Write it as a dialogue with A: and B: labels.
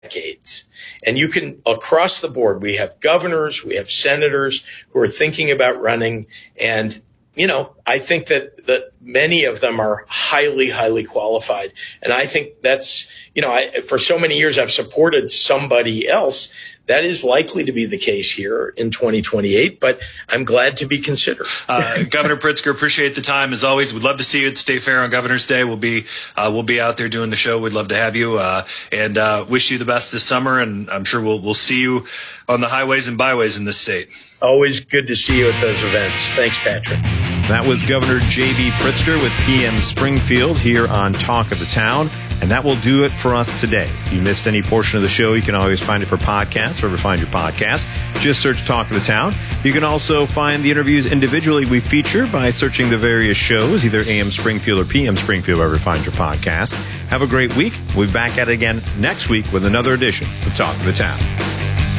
A: decades. And you can, across the board, we have governors, we have senators who are thinking about running. And, you know, I think that many of them are highly, highly qualified. And I think that's, you know, for so many years, I've supported somebody else. That is likely to be the case here in 2028, but I'm glad to be considered.
B: Governor Pritzker, appreciate the time as always. We'd love to see you at State Fair on Governor's Day. We'll be out there doing the show. We'd love to have you, and wish you the best this summer. And I'm sure we'll see you on the highways and byways in this state.
A: Always good to see you at those events. Thanks, Patrick.
C: That was Governor J.B. Pritzker with PM Springfield here on Talk of the Town. And that will do it for us today. If you missed any portion of the show, you can always find it for podcasts, wherever you find your podcast. Just search Talk of the Town. You can also find the interviews individually we feature by searching the various shows, either AM Springfield or PM Springfield, wherever you find your podcast. Have a great week. We'll be back at it again next week with another edition of Talk of the Town.